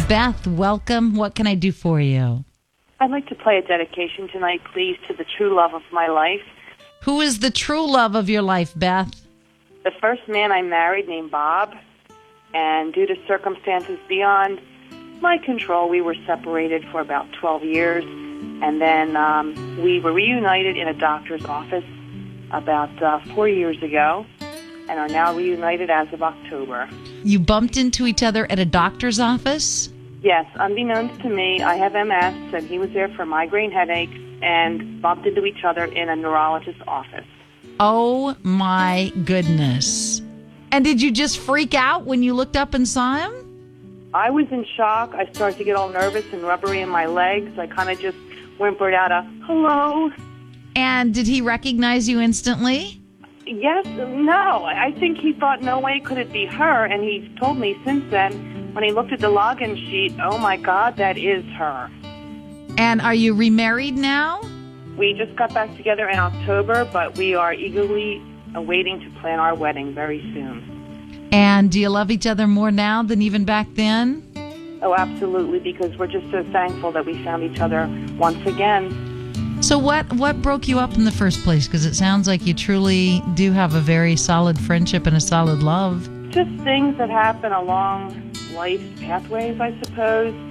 Beth, welcome. What can I do for you? I'd like to play a dedication tonight, please, to the true love of my life. Who is the true love of your life, Beth? The first man I married, named Bob, and due to circumstances beyond my control, we were separated for about 12 years, and then we were reunited in a doctor's office about 4 years ago, and are now reunited as of October. You bumped into each other at a doctor's office? Yes, unbeknownst to me, I have MS, and he was there for migraine headaches, and bumped into each other in a neurologist's office. Oh, my goodness. And did you just freak out when you looked up and saw him? I was in shock. I started to get all nervous and rubbery in my legs. I kind of just whimpered out a hello. And did he recognize you instantly? Yes, no. I think he thought no way could it be her, and he's told me since then, when he looked at the login sheet, oh my God, that is her. And are you remarried now? We just got back together in October, but we are eagerly awaiting to plan our wedding very soon. And do you love each other more now than even back then? Oh, absolutely, because we're just so thankful that we found each other once again. So what broke you up in the first place? Because it sounds like you truly do have a very solid friendship and a solid love. Just things that happen along life's pathways, I suppose.